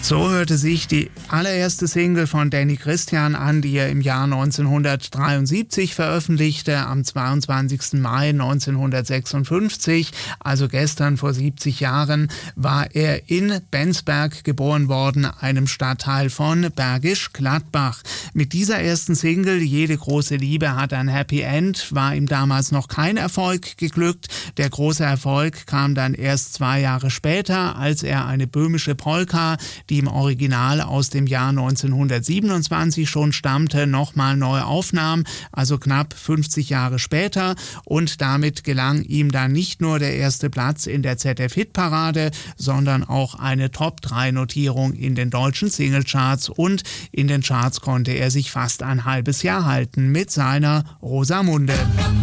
So hörte sich die allererste Single von Danny Christian an, die er im Jahr 1973 veröffentlichte, am 22. Mai 1956, also gestern vor 70 Jahren, war er in Bensberg geboren worden, einem Stadtteil von Bergisch Gladbach. Mit dieser ersten Single, Jede große Liebe hat ein Happy End, war ihm damals noch kein Erfolg geglückt. Der große Erfolg kam dann erst 2 Jahre später, als er eine böhmische Polka, die im Original aus dem Jahr 1927 schon stammte, nochmal neu aufnahm, also knapp 50 Jahre später, und damit gelang ihm dann nicht nur der erste Platz in der ZDF-Hitparade, sondern auch eine Top-3-Notierung in den deutschen Singlecharts, und in den Charts konnte er sich fast ein halbes Jahr halten mit seiner Rosamunde.